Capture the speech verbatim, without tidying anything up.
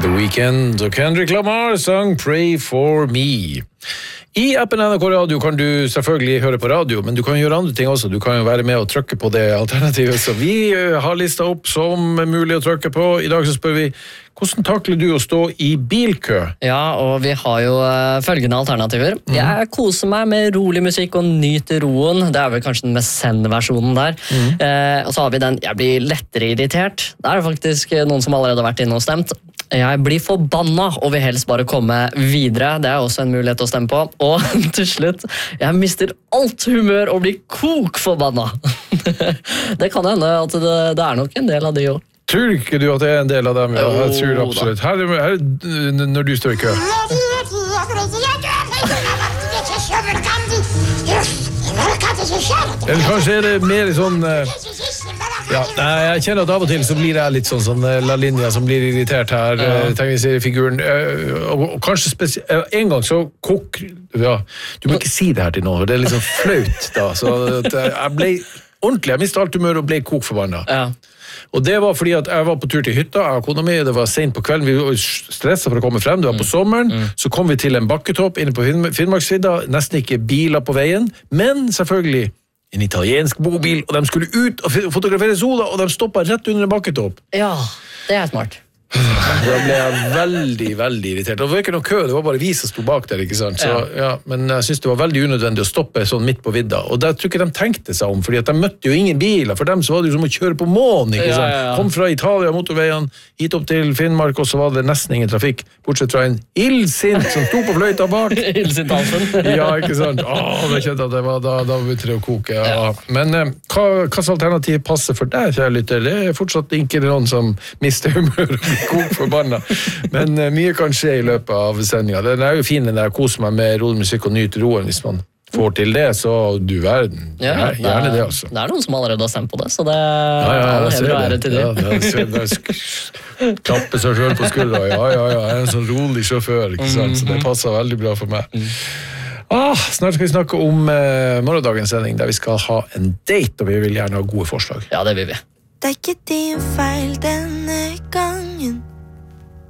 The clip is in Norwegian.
The Weeknd og Kendrick Lamar sang Pray For Me. I appen N R K Radio kan du selvfølgelig høre på radio, men du kan gjøre andre ting også. Du kan jo være med og trykke på det alternativet som vi har listet opp som er mulig å trykke på. I dag så spør vi, hvordan takler du å stå i bilkø? Ja, og vi har jo uh, følgende alternativer. Mm. Jeg koser meg med rolig musikk og nyter roen. Det er vel kanskje den mest send-versjonen der. Mm. Uh, og så har vi den, jeg blir lettere irritert. Det er faktisk noen som allerede har vært inne og stemt. Jeg blir forbanna og vil helst bare komme videre. Det er også en mulighet å stemme på. Og til slutt, jeg mister alt humør og blir kok forbanna. Det kan hende at det, det er nok en del av de også. Tror ikke du at det er en del av dem? Ja, jeg tror absolutt. Her, her, når du står i kø. Eller kanskje er det mer sånn... Ja, jeg kjenner at av og til så blir jeg litt sånn som La Linja som blir irritert her, ja. Tegneseriefiguren. Og, og kanskje spesielt... En gang så kok... Ja, du må ikke si det her til noen, det er litt sånn flaut da. Så jeg ble ordentlig, jeg mistet alt humør og ble kokforbannet. Ja. Og det var fordi at jeg var på tur til hytta, jeg og kona mi, det var sent på kvelden, vi var stresset for å komme frem, det var på sommeren, mm. så kom vi til en bakketopp inne på Finnmarksvidda, nesten ikke biler på veien, men selvfølgelig en italiensk bobil, og de skulle ut og fotografere sola, og de stoppet rett under en bakketopp. Ja, det er smart. Da ble jeg veldig, veldig irritert. Det var ikke noen kø, det var bare vi som stod bak der, ikke sant? Så, ja, men jeg synes det var veldig unødvendig å stoppe sånn midt på vidda. Og der tror jeg de tenkte seg om, fordi at de møtte jo ingen biler. For dem så var det jo som å kjøre på månen, ikke sant? Ja, ja, ja. Kom fra Italia, motorveien, hit opp til Finnmark, og så var det nesten ingen trafikk, bortsett fra en illsint som stod på fløyta bak. Illsint Alfen. Ja, ikke sant? Åh, jeg kjente at det var da, da begynte det å koke. Ja. Ja. Men eh, hva, hva alternativ passer for deg, kjære lytter? Det er fortsatt ikke noen som mister humør. Kok forbanna. Men uh, mye kan skje i løpet av sendinga. Den er jo fin, den der koser meg med rolig musikk og nyter roen hvis man får til det, så du verden. Ja, ja, gjerne det, altså. Det er noen som allerede har stemt på det, så det ja, ja, er heller å ære til det. Ja, det ser det. Klappe seg selv på skuldra. Ja, ja, ja. Jeg er en sånn rolig sjåfør, ikke sant? Så det passer veldig bra for meg. Ah, snart skal vi snakke om uh, morgendagens sending, der vi skal ha en date, og vi vil gjerne ha gode forslag. Ja, det vil vi. Det er ikke din feil denne gangen.